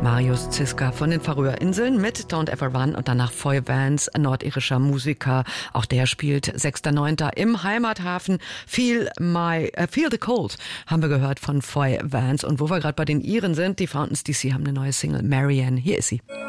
Marius Ziska von den Färöerinseln mit Don't Ever Run und danach Foy Vance, ein nordirischer Musiker. Auch der spielt 6.9. im Heimathafen. Feel the Cold haben wir gehört von Foy Vance. Und wo wir gerade bei den Iren sind, die Fountains DC haben eine neue Single, Marianne. Hier ist sie.